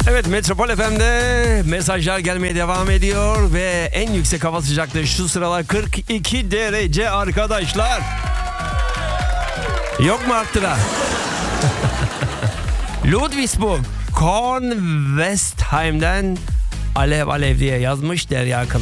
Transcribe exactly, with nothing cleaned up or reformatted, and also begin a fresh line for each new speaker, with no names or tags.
Evet, Metropol F M'de mesajlar gelmeye devam ediyor ve en yüksek hava sıcaklığı şu sıralar kırk iki derece arkadaşlar. Yok mu arttıran? Ludwigsburg, Kornwestheim'den alev alev diye yazmış Derya arkadaş.